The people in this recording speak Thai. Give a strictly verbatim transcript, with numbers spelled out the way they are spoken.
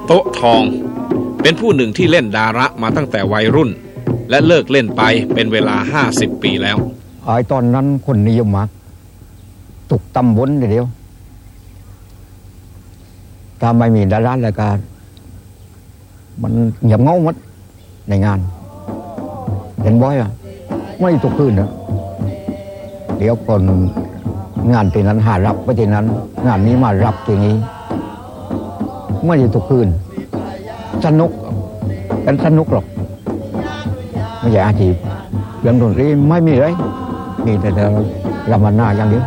โต๊ะทองเป็นผู้หนึ่งที่เล่นดาระมาตั้งแต่วัยรุ่นและเลิกเล่นไปเป็นเวลาห้าสิบปีแล้วไอ้ตอนนั้นคนนิยมมากตุกตำบลเดียวถ้าไม่มีดารารายการมันเงียบเงาหมดในงานเห็นบ่อยอ่ะไม่ทุกคืนนะเดี๋ยวคนงานที่นั้นหารับไปที่นั้นงานนี้มารับที่นี้ไม่ทุกคืนสนุกเป็นสนุกหรอกไม่ใช่อาชีพเรื่องดนตรีไม่มีเลยมีแต่เรารำนาอย่างเดียว